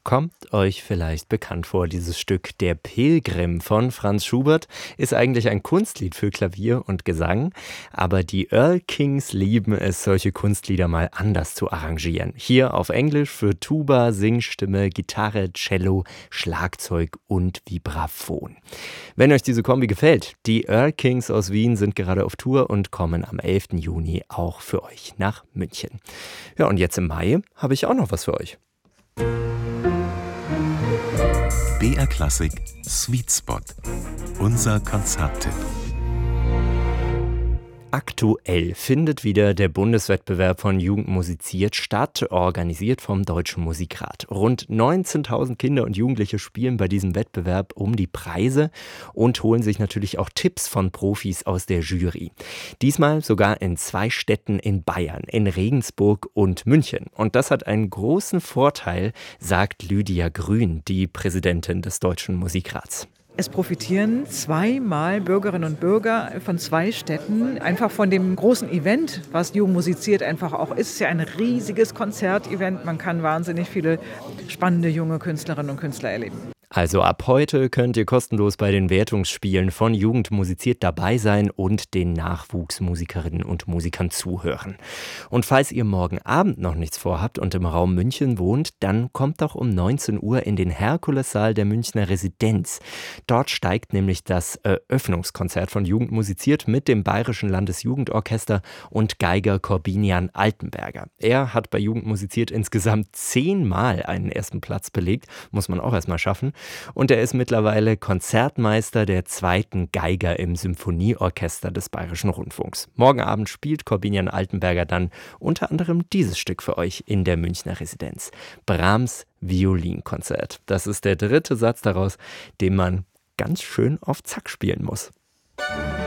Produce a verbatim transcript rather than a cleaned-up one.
Kommt euch vielleicht bekannt vor, dieses Stück Der Pilgrim von Franz Schubert ist eigentlich ein Kunstlied für Klavier und Gesang, aber die Earl Kings lieben es, solche Kunstlieder mal anders zu arrangieren. Hier auf Englisch für Tuba, Singstimme, Gitarre, Cello, Schlagzeug und Vibraphon. Wenn euch diese Kombi gefällt, die Earl Kings aus Wien sind gerade auf Tour und kommen am elften Juni auch für euch nach München. Ja, und jetzt im Mai habe ich auch noch was für euch. B R Klassik Sweet Spot. Unser Konzerttipp. Aktuell findet wieder der Bundeswettbewerb von Jugend musiziert statt, organisiert vom Deutschen Musikrat. Rund neunzehntausend Kinder und Jugendliche spielen bei diesem Wettbewerb um die Preise und holen sich natürlich auch Tipps von Profis aus der Jury. Diesmal sogar in zwei Städten in Bayern, in Regensburg und München. Und das hat einen großen Vorteil, sagt Lydia Grün, die Präsidentin des Deutschen Musikrats. Es profitieren zweimal Bürgerinnen und Bürger von zwei Städten, einfach von dem großen Event, was Jugend musiziert einfach auch ist. Es ist ja ein riesiges Konzertevent, man kann wahnsinnig viele spannende junge Künstlerinnen und Künstler erleben. Also ab heute könnt ihr kostenlos bei den Wertungsspielen von Jugend musiziert dabei sein und den Nachwuchsmusikerinnen und Musikern zuhören. Und falls ihr morgen Abend noch nichts vorhabt und im Raum München wohnt, dann kommt doch um neunzehn Uhr in den Herkulessaal der Münchner Residenz. Dort steigt nämlich das Eröffnungskonzert von Jugend musiziert mit dem Bayerischen Landesjugendorchester und Geiger Corbinian Altenberger. Er hat bei Jugend musiziert insgesamt zehnmal einen ersten Platz belegt, muss man auch erstmal schaffen. Und er ist mittlerweile Konzertmeister der zweiten Geiger im Symphonieorchester des Bayerischen Rundfunks. Morgen Abend spielt Corbinian Altenberger dann unter anderem dieses Stück für euch in der Münchner Residenz. Brahms Violinkonzert. Das ist der dritte Satz daraus, den man ganz schön auf Zack spielen muss.